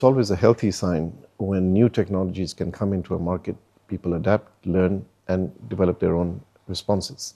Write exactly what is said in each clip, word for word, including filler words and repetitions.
It's always a healthy sign when new technologies can come into a market, people adapt, learn, and develop their own responses.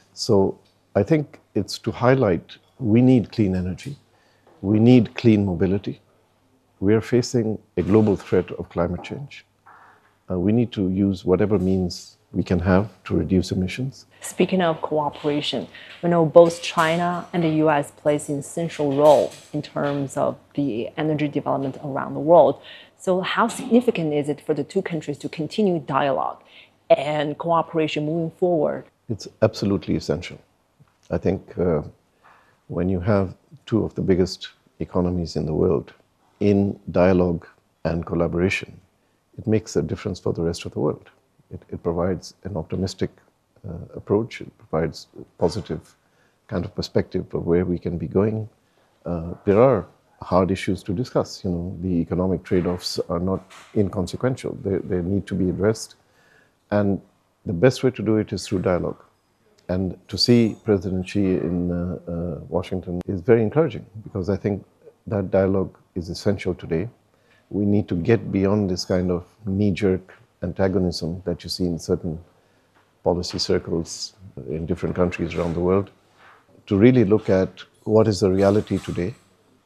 So I think it's to highlight we need clean energy, we need clean mobility. We are facing a global threat of climate change. Uh, we need to use whatever means we can have to reduce emissions. Speaking of cooperation, we know both China and the U S plays an essential role in terms of the energy development around the world. So how significant is it for the two countries to continue dialogue and cooperation moving forward? It's absolutely essential. I think uh, when you have two of the biggest economies in the world in dialogue and collaboration, it makes a difference for the rest of the world. It, it provides an optimistic uh, approach, it provides a positive kind of perspective of where we can be going. Uh, there are hard issues to discuss. You know, the economic trade-offs are not inconsequential. They, they need to be addressed. And the best way to do it is through dialogue. And to see President Xi in uh, uh, Washington is very encouraging, because I think that dialogue is essential today. We need to get beyond this kind of knee-jerk antagonism that you see in certain policy circles in different countries around the world, to really look at what is the reality today,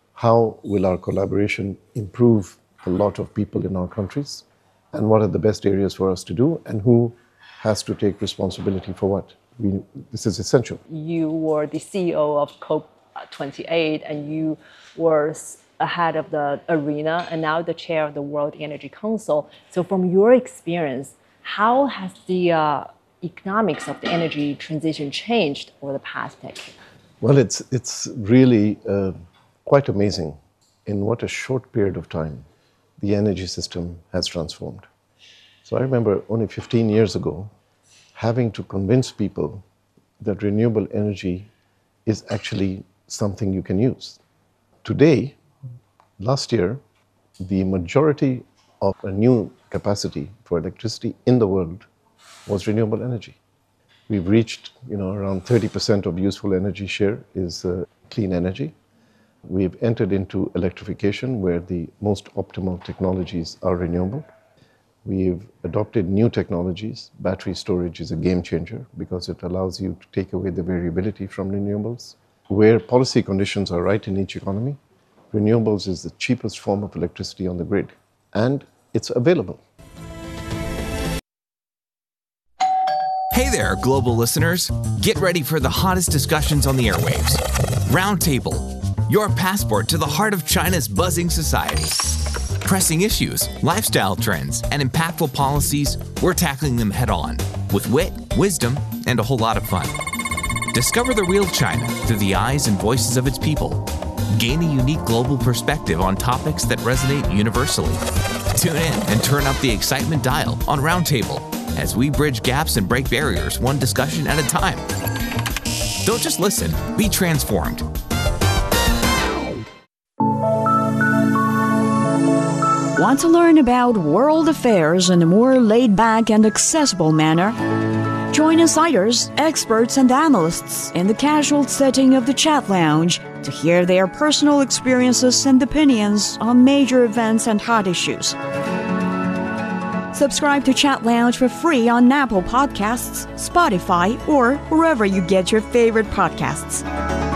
how will our collaboration improve a lot of people in our countries, and what are the best areas for us to do, and who has to take responsibility for what. We, this is essential. You were the C E O of COP twenty-eight, and you were ahead of the arena, and now the chair of the World Energy Council. So from your experience, how has the uh, economics of the energy transition changed over the past decade? Well, it's, it's really uh, quite amazing in what a short period of time the energy system has transformed. So I remember only fifteen years ago having to convince people that renewable energy is actually something you can use. Today, last year, the majority of a new capacity for electricity in the world was renewable energy. We've reached, you know, around thirty percent of useful energy share is uh, clean energy. We've entered into electrification, where the most optimal technologies are renewable. We've adopted new technologies. Battery storage is a game changer because it allows you to take away the variability from renewables. Where policy conditions are right in each economy, renewables is the cheapest form of electricity on the grid, and it's available. Hey there, global listeners. Get ready for the hottest discussions on the airwaves. Roundtable, your passport to the heart of China's buzzing society. Pressing issues, lifestyle trends, and impactful policies, we're tackling them head on with wit, wisdom, and a whole lot of fun. Discover the real China through the eyes and voices of its people. Gain a unique global perspective on topics that resonate universally. Tune in and turn up the excitement dial on Roundtable as we bridge gaps and break barriers one discussion at a time. Don't just listen, be transformed. Want to learn about world affairs in a more laid-back and accessible manner? Join insiders, experts, and analysts in the casual setting of the Chat Lounge to hear their personal experiences and opinions on major events and hot issues. Subscribe to Chat Lounge for free on Apple Podcasts, Spotify, or wherever you get your favorite podcasts.